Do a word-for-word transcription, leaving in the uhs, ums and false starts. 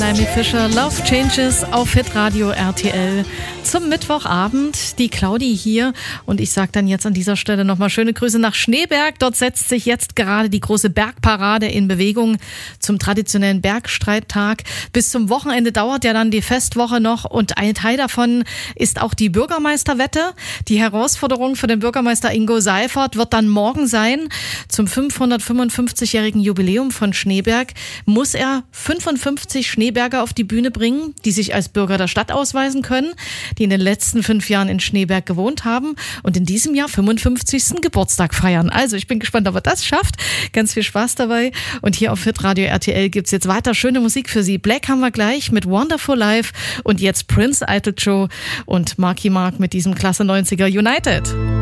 Lemmy Fischer, Love Changes auf Hitradio R T L zum Mittwochabend. Die Claudi hier und ich sage dann jetzt an dieser Stelle nochmal schöne Grüße nach Schneeberg. Dort setzt sich jetzt gerade die große Bergparade in Bewegung zum traditionellen Bergstreittag. Bis zum Wochenende dauert ja dann die Festwoche noch und ein Teil davon ist auch die Bürgermeisterwette. Die Herausforderung für den Bürgermeister Ingo Seifert wird dann morgen sein. Zum fünfhundertfünfundfünfzigjährigen Jubiläum von Schneeberg muss er fünfundfünfzig Schneeberger auf die Bühne bringen, die sich als Bürger der Stadt ausweisen können, die in den letzten fünf Jahren in Schneeberg gewohnt haben und in diesem Jahr fünfundfünfzigsten Geburtstag feiern. Also ich bin gespannt, ob er das schafft. Ganz viel Spaß dabei. Und hier auf Hitradio R T L gibt's jetzt weiter schöne Musik für Sie. Black haben wir gleich mit Wonderful Life und jetzt Prince, Idol Joe und Marky Mark mit diesem Klasse neunziger United.